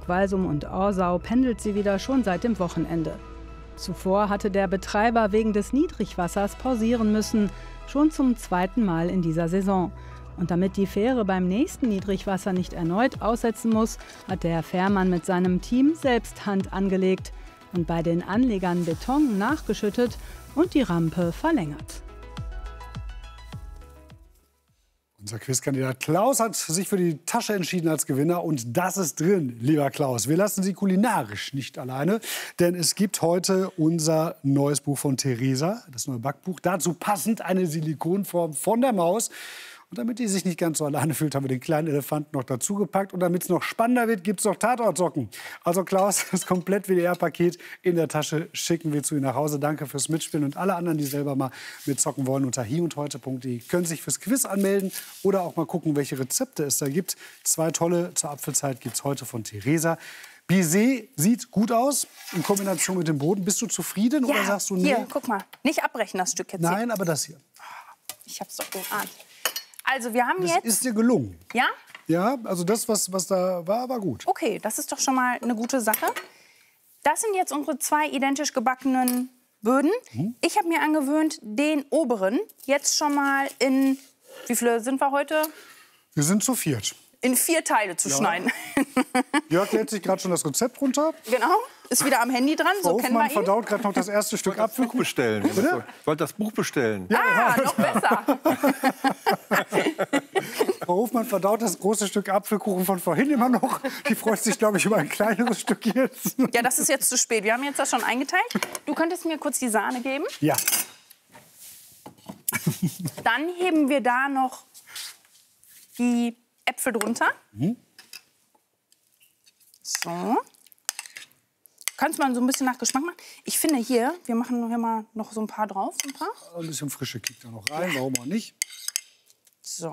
Walsum und Orsau pendelt sie wieder schon seit dem Wochenende. Zuvor hatte der Betreiber wegen des Niedrigwassers pausieren müssen, schon zum zweiten Mal in dieser Saison. Und damit die Fähre beim nächsten Niedrigwasser nicht erneut aussetzen muss, hat der Fährmann mit seinem Team selbst Hand angelegt und bei den Anlegern Beton nachgeschüttet und die Rampe verlängert. Unser Quizkandidat Klaus hat sich für die Tasche entschieden als Gewinner. Und das ist drin, lieber Klaus. Wir lassen Sie kulinarisch nicht alleine. Denn es gibt heute unser neues Buch von Theresa, das neue Backbuch. Dazu passend eine Silikonform von der Maus. Und damit die sich nicht ganz so alleine fühlt, haben wir den kleinen Elefanten noch dazugepackt. Und damit es noch spannender wird, gibt es noch Tatortsocken. Also Klaus, das komplett WDR-Paket in der Tasche schicken wir zu Ihnen nach Hause. Danke fürs Mitspielen. Und alle anderen, die selber mal mitzocken wollen, unter hierundheute.de können sich fürs Quiz anmelden oder auch mal gucken, welche Rezepte es da gibt. 2 tolle zur Apfelzeit gibt es heute von Theresa. Baiser sieht gut aus in Kombination mit dem Boden. Bist du zufrieden oder sagst du nee? Hier, guck mal. Nicht abbrechen, das Stück jetzt. Nein, aber das hier. Ich hab's doch geahnt. Also wir haben Das jetzt... ist dir gelungen. Ja? Ja, also das, was da war, war gut. Okay, das ist doch schon mal eine gute Sache. Das sind jetzt unsere 2 identisch gebackenen Böden. Ich habe mir angewöhnt, den oberen jetzt schon mal in... Wie viele sind wir heute? Wir sind zu viert. In 4 Teile zu schneiden. Jörg lädt sich gerade schon das Rezept runter. Genau, ist wieder am Handy dran, so kennen wir Hofmann ihn. verdaut gerade noch das erste Stück Apfel. Buch bestellen. Ich wollte das Buch bestellen. Ah, noch besser. Frau Hofmann verdaut das große Stück Apfelkuchen von vorhin immer noch. Die freut sich, glaube ich, über ein kleineres Stück jetzt. Ja, das ist jetzt zu spät. Wir haben jetzt das schon eingeteilt. Du könntest mir kurz die Sahne geben. Ja. Dann heben wir da noch die Äpfel drunter. So. Kannst man so ein bisschen nach Geschmack machen. Ich finde hier, wir machen hier mal noch so ein paar drauf. Ein bisschen frische Kick da noch rein, warum auch nicht. So.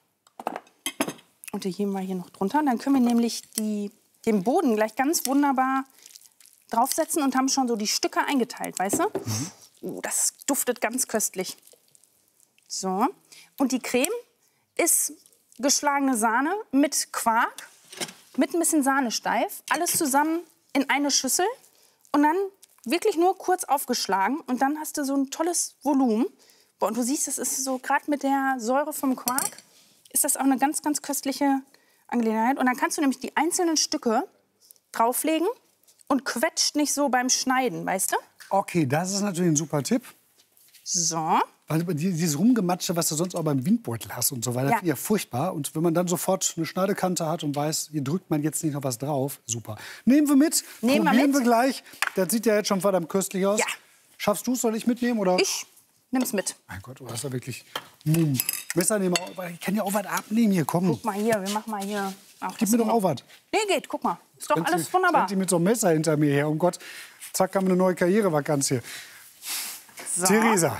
Und die heben wir hier noch drunter. Und dann können wir nämlich den Boden gleich ganz wunderbar draufsetzen und haben schon so die Stücke eingeteilt, weißt du? Das duftet ganz köstlich. So. Und die Creme ist geschlagene Sahne mit Quark, mit ein bisschen Sahnesteif. Alles zusammen in eine Schüssel und dann wirklich nur kurz aufgeschlagen. Und dann hast du so ein tolles Volumen. Boah, und du siehst, das ist so, gerade mit der Säure vom Quark, ist das auch eine ganz, ganz köstliche Angelegenheit. Und dann kannst du nämlich die einzelnen Stücke drauflegen und quetscht nicht so beim Schneiden, weißt du? Okay, das ist natürlich ein super Tipp. So. Weil dieses Rumgematsche, was du sonst auch beim Windbeutel hast und so weiter, Ja. finde ich ja furchtbar. Und wenn man dann sofort eine Schneidekante hat und weiß, hier drückt man jetzt nicht noch was drauf, super. Nehmen wir mit, probieren wir gleich. Das sieht ja jetzt schon verdammt köstlich aus. Ja. Schaffst du es, soll ich mitnehmen? Oder? Ich nimm's mit. Mein Gott, du hast ja wirklich... Messer nehmen, ich kann ja auch was abnehmen hier, komm. Guck mal hier, wir machen mal hier. Auch Gib mir doch auch was. Nee, geht, guck mal. Ist doch alles wunderbar. Rennt die mit so einem Messer hinter mir her. Oh Gott, zack, haben wir eine neue Karrierevakanz hier. So. Theresa.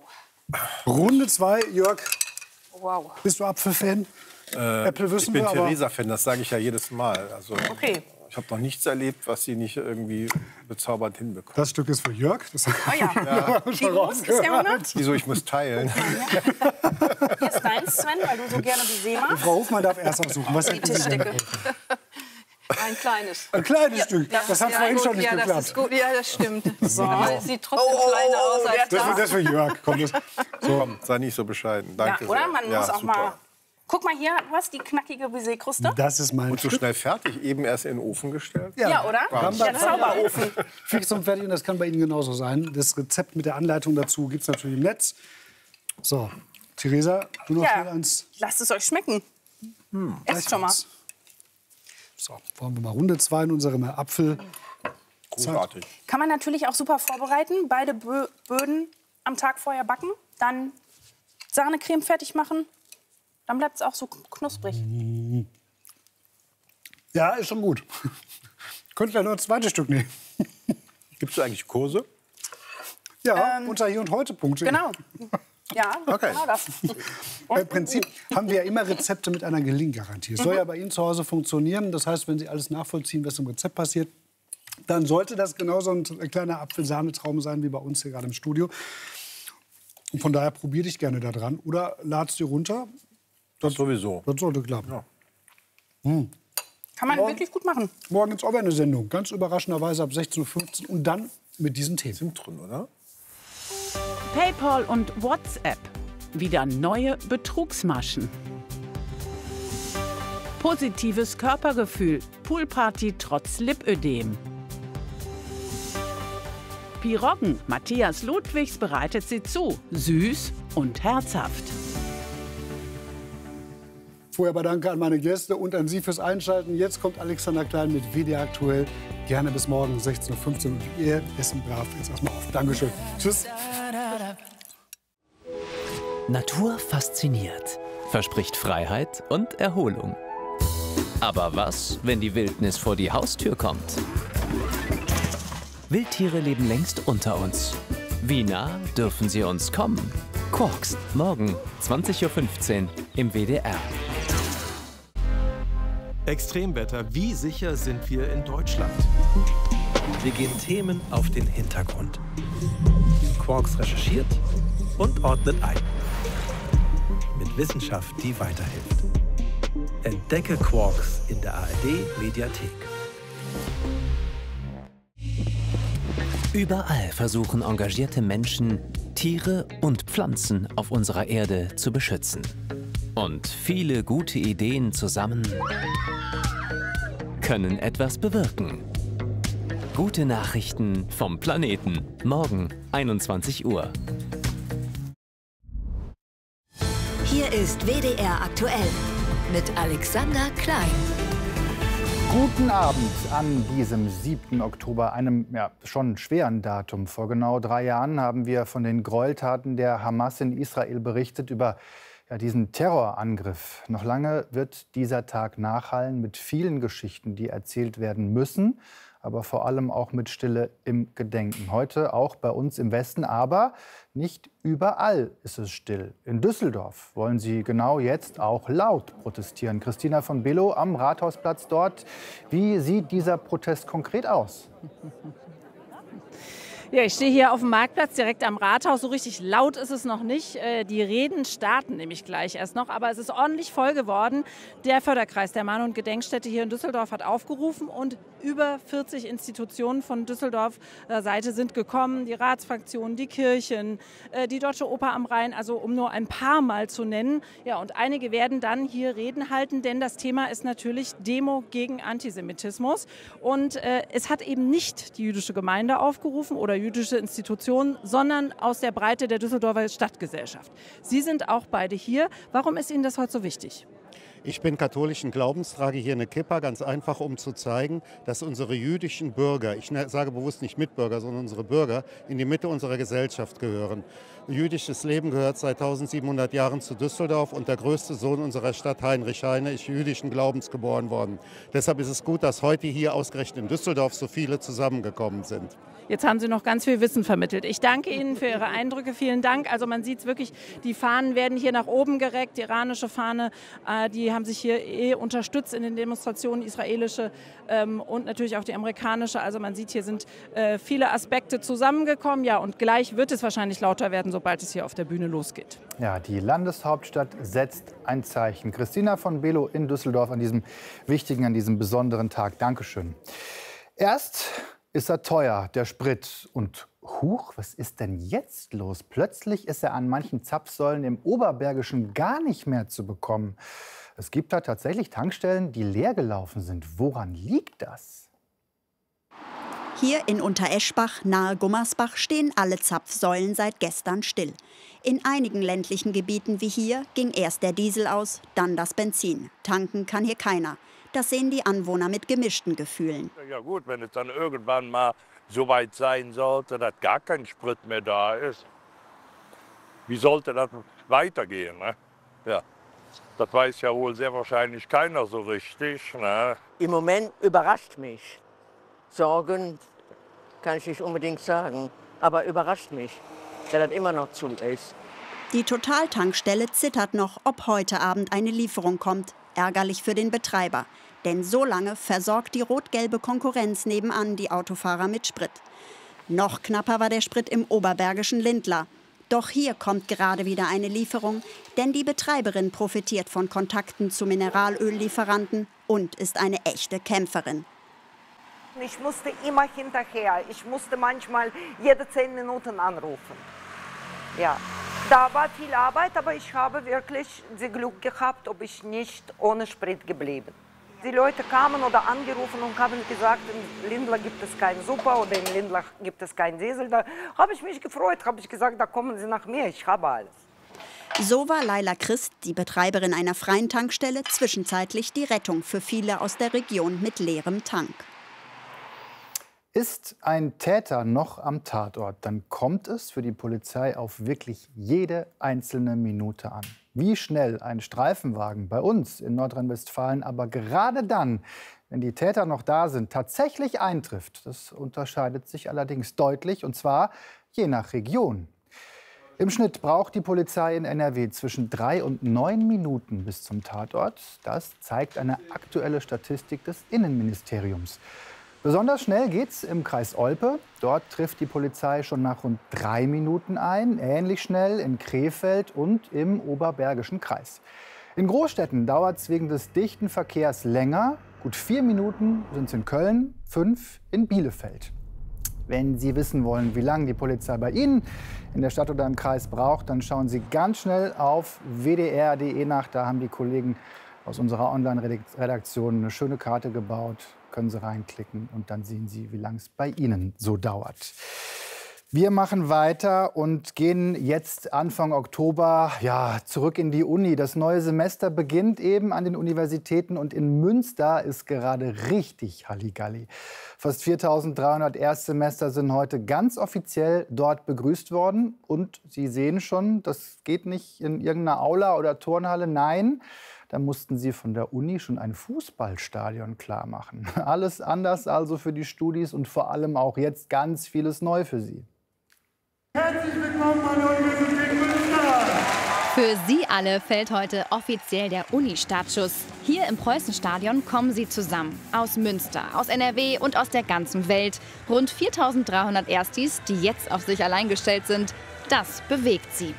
Runde 2, Jörg. Wow. Bist du Apfelfan? Äpfel Ich wissen bin wir, aber Theresa-Fan, das sage ich ja jedes Mal. Also, Okay. ich habe noch nichts erlebt, was sie nicht irgendwie bezaubernd hinbekommt. das Stück ist für Jörg. Das Oh ja. Wie groß ist der Hunger? Wieso, ich muss teilen. Hier ist deins, Sven, weil du so gerne Baiser machst. Frau Hofmann darf erst aussuchen. Was Die hätten Sie denn? Tischdecke. Ein kleines. Ein kleines Stück. Das hat vorhin gut, schon nicht ja, geklappt. das ist gut. Ja, das stimmt. So. Aber es sieht trotzdem kleiner aus als Das ist für Jörg. Komm, das. Komm, sei nicht so bescheiden. Danke Ja, oder? sehr. Man Ja, muss auch super. mal... Guck mal hier, du hast die knackige Baiser-Kruste. Das ist mein Und so Stück. schnell fertig, eben erst in den Ofen gestellt. Ja, oder? Der Zauberofen. Fix und fertig. Und das kann bei Ihnen genauso sein. Das Rezept mit der Anleitung dazu gibt es natürlich im Netz. So, Theresa, du noch schnell Ja, eins. lasst es euch schmecken. Esst schon mal. So, wollen wir mal Runde 2 in unserem Apfel. Großartig. Kann man natürlich auch super vorbereiten. Beide Böden am Tag vorher backen. Dann Sahnecreme fertig machen. Dann bleibt es auch so knusprig. Ja, ist schon gut. Könnt ihr noch ein zweites Stück nehmen. Gibt es eigentlich Kurse? Ja, unter hier und heute Punkte. Genau. Ja, Okay. genau das. Im Prinzip haben wir ja immer Rezepte mit einer Gelinggarantie. Es soll ja bei Ihnen zu Hause funktionieren. Das heißt, wenn Sie alles nachvollziehen, was im Rezept passiert, dann sollte das genauso ein kleiner Apfelsahnetraum sein wie bei uns hier gerade im Studio. Und von daher probier dich gerne da dran. Oder lad's dir runter. Das sowieso. Das sollte klappen. Ja. Kann man wirklich gut machen. Morgen ist auch wieder eine Sendung. Ganz überraschenderweise ab 16:15 Uhr und dann mit diesen Themen. Sind drin, oder? PayPal und WhatsApp. Wieder neue Betrugsmaschen. Positives Körpergefühl. Poolparty trotz Lipödem. Piroggen. Matthias Ludwigs bereitet sie zu. Süß und herzhaft. Vorher aber danke an meine Gäste und an Sie fürs Einschalten. Jetzt kommt Alexander Klein mit WDR aktuell. Gerne bis morgen 16:15 Uhr. Und ihr essen brav jetzt erstmal auf. Dankeschön. Tschüss. Natur fasziniert, verspricht Freiheit und Erholung. Aber was, wenn die Wildnis vor die Haustür kommt? Wildtiere leben längst unter uns. Wie nah dürfen sie uns kommen? Quarks, morgen 20:15 Uhr im WDR. Extremwetter, wie sicher sind wir in Deutschland? Wir gehen Themen auf den Hintergrund. Quarks recherchiert und ordnet ein. Mit Wissenschaft, die weiterhilft. Entdecke Quarks in der ARD-Mediathek. Überall versuchen engagierte Menschen, Tiere und Pflanzen auf unserer Erde zu beschützen. Und viele gute Ideen zusammen können etwas bewirken. Gute Nachrichten vom Planeten. Morgen 21 Uhr. Hier ist WDR aktuell mit Alexander Klein. Guten Abend an diesem 7. Oktober, einem schon schweren Datum. Vor genau 3 Jahren haben wir von den Gräueltaten der Hamas in Israel berichtet, über diesen Terrorangriff. Noch lange wird dieser Tag nachhallen mit vielen Geschichten, die erzählt werden müssen, aber vor allem auch mit Stille im Gedenken. Heute auch bei uns im Westen, aber nicht überall ist es still. In Düsseldorf wollen sie genau jetzt auch laut protestieren. Christina von Billow am Rathausplatz dort. Wie sieht dieser Protest konkret aus? Ja, ich stehe hier auf dem Marktplatz direkt am Rathaus. So richtig laut ist es noch nicht. Die Reden starten nämlich gleich erst noch. Aber es ist ordentlich voll geworden. Der Förderkreis der Mahn- und Gedenkstätte hier in Düsseldorf hat aufgerufen und über 40 Institutionen von Düsseldorf Seite sind gekommen. Die Ratsfraktionen, die Kirchen, die Deutsche Oper am Rhein, also um nur ein paar Mal zu nennen. Ja, und einige werden dann hier Reden halten, denn das Thema ist natürlich Demo gegen Antisemitismus. Und es hat eben nicht die jüdische Gemeinde aufgerufen oder jüdische Institutionen, sondern aus der Breite der Düsseldorfer Stadtgesellschaft. Sie sind auch beide hier. Warum ist Ihnen das heute so wichtig? Ich bin katholischen Glaubens, trage hier eine Kippa, ganz einfach, um zu zeigen, dass unsere jüdischen Bürger, ich sage bewusst nicht Mitbürger, sondern unsere Bürger, in die Mitte unserer Gesellschaft gehören. Jüdisches Leben gehört seit 1700 Jahren zu Düsseldorf und der größte Sohn unserer Stadt, Heinrich Heine, ist jüdischen Glaubens geboren worden. Deshalb ist es gut, dass heute hier ausgerechnet in Düsseldorf so viele zusammengekommen sind. Jetzt haben Sie noch ganz viel Wissen vermittelt. Ich danke Ihnen für Ihre Eindrücke. Vielen Dank. Also man sieht es wirklich, die Fahnen werden hier nach oben gereckt. Die iranische Fahne, die haben sich hier unterstützt in den Demonstrationen, israelische und natürlich auch die amerikanische. Also man sieht, hier sind viele Aspekte zusammengekommen. Ja, und gleich wird es wahrscheinlich lauter werden, sobald es hier auf der Bühne losgeht. Ja, die Landeshauptstadt setzt ein Zeichen. Christina von Billow in Düsseldorf an diesem wichtigen, an diesem besonderen Tag. Dankeschön. Erst ist er teuer, der Sprit. Und huch, was ist denn jetzt los? Plötzlich ist er an manchen Zapfsäulen im Oberbergischen gar nicht mehr zu bekommen. Es gibt da tatsächlich Tankstellen, die leer gelaufen sind. Woran liegt das? Hier in Untereschbach, nahe Gummersbach, stehen alle Zapfsäulen seit gestern still. In einigen ländlichen Gebieten wie hier ging erst der Diesel aus, dann das Benzin. Tanken kann hier keiner. Das sehen die Anwohner mit gemischten Gefühlen. Ja gut, wenn es dann irgendwann mal so weit sein sollte, dass gar kein Sprit mehr da ist. Wie sollte das weitergehen? Ne? Ja, das weiß ja wohl sehr wahrscheinlich keiner so richtig. Ne? Im Moment überrascht mich. Sorgen kann ich nicht unbedingt sagen, aber überrascht mich, dass das immer noch zu ist. Die Total-Tankstelle zittert noch, ob heute Abend eine Lieferung kommt. Ärgerlich für den Betreiber. Denn so lange versorgt die rot-gelbe Konkurrenz nebenan die Autofahrer mit Sprit. Noch knapper war der Sprit im oberbergischen Lindlar. Doch hier kommt gerade wieder eine Lieferung, denn die Betreiberin profitiert von Kontakten zu Mineralöllieferanten und ist eine echte Kämpferin. Ich musste immer hinterher. Ich musste manchmal jede 10 Minuten anrufen. Ja, da war viel Arbeit, aber ich habe wirklich das Glück gehabt, ob ich nicht ohne Sprit geblieben. Die Leute kamen oder angerufen und haben gesagt, in Lindlar gibt es keinen Super oder in Lindlar gibt es keinen Diesel. Da habe ich mich gefreut, habe ich gesagt, da kommen Sie nach mir, ich habe alles. So war Laila Christ, die Betreiberin einer freien Tankstelle, zwischenzeitlich die Rettung für viele aus der Region mit leerem Tank. Ist ein Täter noch am Tatort, dann kommt es für die Polizei auf wirklich jede einzelne Minute an. Wie schnell ein Streifenwagen bei uns in Nordrhein-Westfalen aber gerade dann, wenn die Täter noch da sind, tatsächlich eintrifft, das unterscheidet sich allerdings deutlich, und zwar je nach Region. Im Schnitt braucht die Polizei in NRW zwischen 3 und 9 Minuten bis zum Tatort. Das zeigt eine aktuelle Statistik des Innenministeriums. Besonders schnell geht's im Kreis Olpe. Dort trifft die Polizei schon nach rund 3 Minuten ein. Ähnlich schnell in Krefeld und im Oberbergischen Kreis. In Großstädten dauert es wegen des dichten Verkehrs länger. Gut 4 Minuten sind es in Köln, 5 in Bielefeld. Wenn Sie wissen wollen, wie lange die Polizei bei Ihnen in der Stadt oder im Kreis braucht, dann schauen Sie ganz schnell auf wdr.de nach. Da haben die Kollegen aus unserer Online-Redaktion eine schöne Karte gebaut. Können Sie reinklicken und dann sehen Sie, wie lange es bei Ihnen so dauert. Wir machen weiter und gehen jetzt Anfang Oktober zurück in die Uni. Das neue Semester beginnt eben an den Universitäten und in Münster ist gerade richtig Halligalli. Fast 4.300 Erstsemester sind heute ganz offiziell dort begrüßt worden. Und Sie sehen schon, das geht nicht in irgendeiner Aula oder Turnhalle, nein. Da mussten sie von der Uni schon ein Fußballstadion klarmachen. Alles anders also für die Studis und vor allem auch jetzt ganz vieles neu für sie. Herzlich willkommen an der Universität Münster! Für Sie alle fällt heute offiziell der Uni-Startschuss. Hier im Preußenstadion kommen sie zusammen. Aus Münster, aus NRW und aus der ganzen Welt. Rund 4.300 Erstis, die jetzt auf sich allein gestellt sind. Das bewegt sie.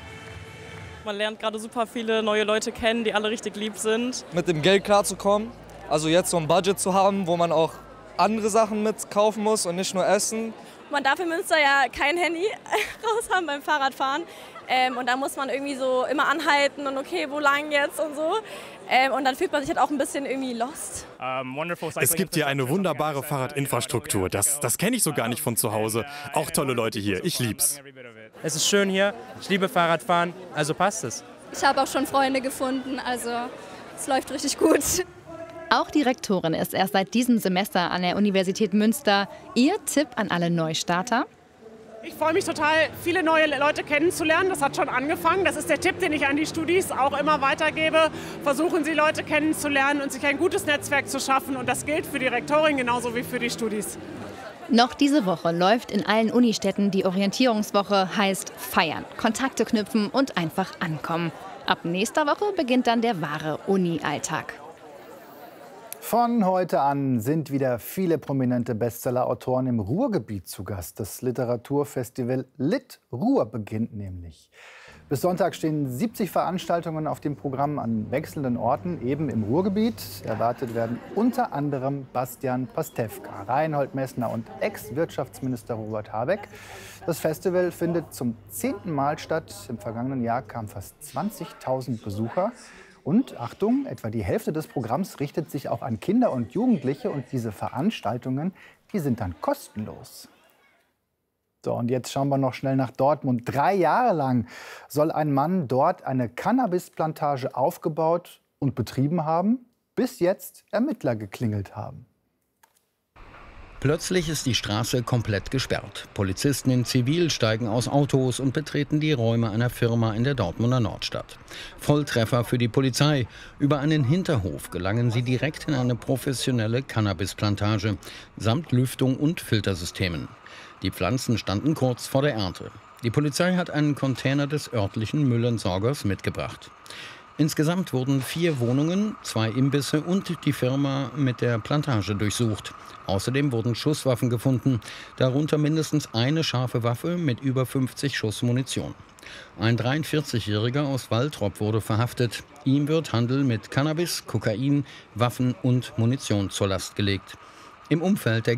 Man lernt gerade super viele neue Leute kennen, die alle richtig lieb sind. Mit dem Geld klarzukommen, also jetzt so ein Budget zu haben, wo man auch andere Sachen mit kaufen muss und nicht nur essen. Man darf in Münster ja kein Handy raus haben beim Fahrradfahren. Und da muss man irgendwie so immer anhalten und okay, wo lang jetzt und so. Und dann fühlt man sich halt auch ein bisschen irgendwie lost. Es gibt hier eine wunderbare Fahrradinfrastruktur. Das kenne ich so gar nicht von zu Hause. Auch tolle Leute hier. Ich lieb's. Es ist schön hier. Ich liebe Fahrradfahren. Also passt es. Ich habe auch schon Freunde gefunden. Also es läuft richtig gut. Auch die Rektorin ist erst seit diesem Semester an der Universität Münster. Ihr Tipp an alle Neustarter? Ich freue mich total, viele neue Leute kennenzulernen. Das hat schon angefangen. Das ist der Tipp, den ich an die Studis auch immer weitergebe. Versuchen Sie, Leute kennenzulernen und sich ein gutes Netzwerk zu schaffen. Und das gilt für die Rektorin genauso wie für die Studis. Noch diese Woche läuft in allen Unistädten die Orientierungswoche, heißt feiern, Kontakte knüpfen und einfach ankommen. Ab nächster Woche beginnt dann der wahre Uni-Alltag. Von heute an sind wieder viele prominente Bestseller-Autoren im Ruhrgebiet zu Gast. Das Literaturfestival Lit Ruhr beginnt nämlich. Bis Sonntag stehen 70 Veranstaltungen auf dem Programm an wechselnden Orten, eben im Ruhrgebiet. Erwartet werden unter anderem Bastian Pastewka, Reinhold Messner und Ex-Wirtschaftsminister Robert Habeck. Das Festival findet zum 10. Mal statt. Im vergangenen Jahr kamen fast 20.000 Besucher. Und Achtung, etwa die Hälfte des Programms richtet sich auch an Kinder und Jugendliche. Und diese Veranstaltungen, die sind dann kostenlos. So, und jetzt schauen wir noch schnell nach Dortmund. 3 Jahre lang soll ein Mann dort eine Cannabisplantage aufgebaut und betrieben haben, bis jetzt Ermittler geklingelt haben. Plötzlich ist die Straße komplett gesperrt. Polizisten in Zivil steigen aus Autos und betreten die Räume einer Firma in der Dortmunder Nordstadt. Volltreffer für die Polizei. Über einen Hinterhof gelangen sie direkt in eine professionelle Cannabisplantage, samt Lüftung und Filtersystemen. Die Pflanzen standen kurz vor der Ernte. Die Polizei hat einen Container des örtlichen Müllentsorgers mitgebracht. Insgesamt wurden 4 Wohnungen, 2 Imbisse und die Firma mit der Plantage durchsucht. Außerdem wurden Schusswaffen gefunden, darunter mindestens eine scharfe Waffe mit über 50 Schuss Munition. Ein 43-Jähriger aus Waltrop wurde verhaftet. Ihm wird Handel mit Cannabis, Kokain, Waffen und Munition zur Last gelegt. Im Umfeld der